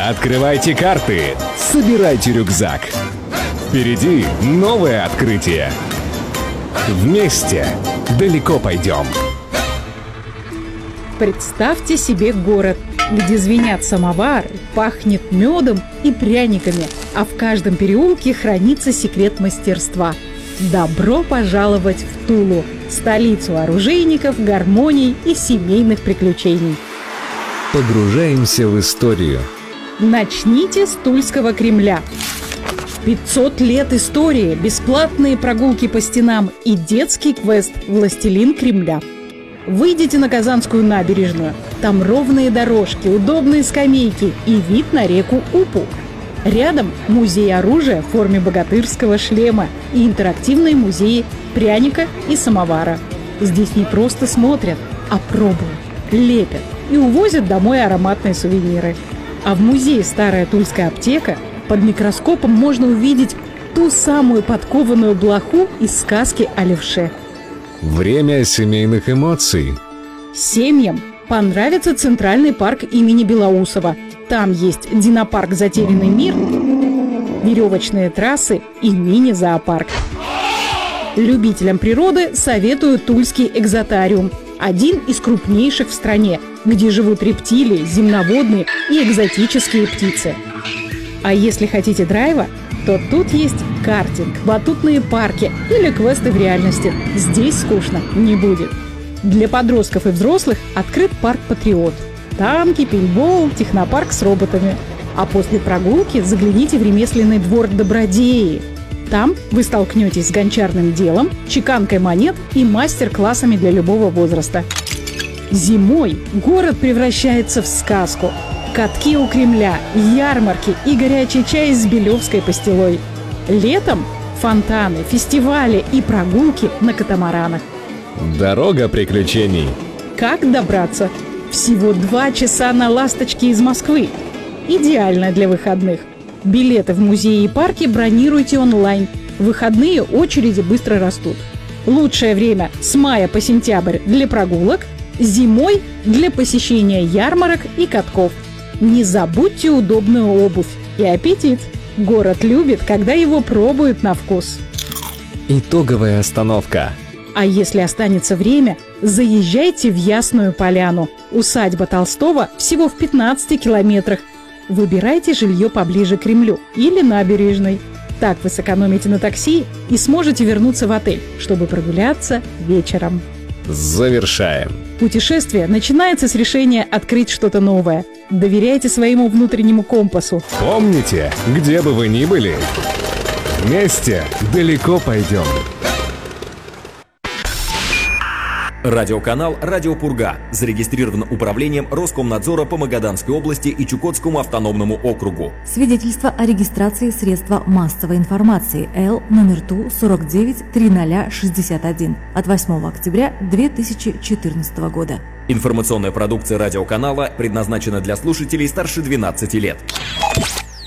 Открывайте карты, собирайте рюкзак. Впереди новое открытие. Вместе далеко пойдем. Представьте себе город, где звенят самовары, пахнет медом и пряниками, а в каждом переулке хранится секрет мастерства. Добро пожаловать в Тулу, столицу оружейников, гармоний и семейных приключений. Погружаемся в историю. Начните с Тульского Кремля. 500 лет истории, бесплатные прогулки по стенам и детский квест «Властелин Кремля». Выйдите на Казанскую набережную. Там ровные дорожки, удобные скамейки и вид на реку Упу. Рядом музей оружия в форме богатырского шлема и интерактивные музеи пряника и самовара. Здесь не просто смотрят, а пробуют, лепят и увозят домой ароматные сувениры. А в музее «Старая Тульская аптека» под микроскопом можно увидеть ту самую подкованную блоху из сказки о левше. Время семейных эмоций. Семьям понравится Центральный парк имени Белоусова. Там есть динопарк «Затерянный мир», веревочные трассы и мини-зоопарк. Любителям природы советую Тульский экзотариум. Один из крупнейших в стране, где живут рептилии, земноводные и экзотические птицы. А если хотите драйва, то тут есть картинг, батутные парки или квесты в реальности. Здесь скучно не будет. Для подростков и взрослых открыт парк «Патриот». Танки, пейнтбол, технопарк с роботами. А после прогулки загляните в ремесленный двор «Добродеи». Там вы столкнетесь с гончарным делом, чеканкой монет и мастер-классами для любого возраста. Зимой город превращается в сказку. Катки у Кремля, ярмарки и горячий чай с белевской пастилой. Летом фонтаны, фестивали и прогулки на катамаранах. Дорога приключений. Как добраться? Всего 2 часа на «Ласточке» из Москвы. Идеально для выходных. Билеты в музеи и парки бронируйте онлайн. В выходные очереди быстро растут. Лучшее время с мая по сентябрь для прогулок, зимой для посещения ярмарок и катков. Не забудьте удобную обувь и аппетит. Город любит, когда его пробуют на вкус. Итоговая остановка. А если останется время, заезжайте в Ясную Поляну. Усадьба Толстого всего в 15 километрах. Выбирайте жилье поближе к Кремлю или набережной. Так вы сэкономите на такси и сможете вернуться в отель, чтобы прогуляться вечером. Завершаем. Путешествие начинается с решения открыть что-то новое. Доверяйте своему внутреннему компасу. Помните, где бы вы ни были, вместе далеко пойдем. Радиоканал «Радио Пурга» зарегистрирован управлением Роскомнадзора по Магаданской области и Чукотскому автономному округу. Свидетельство о регистрации средства массовой информации Л номер ТУ 493061 от 8 октября 2014 года. Информационная продукция радиоканала предназначена для слушателей старше 12 лет.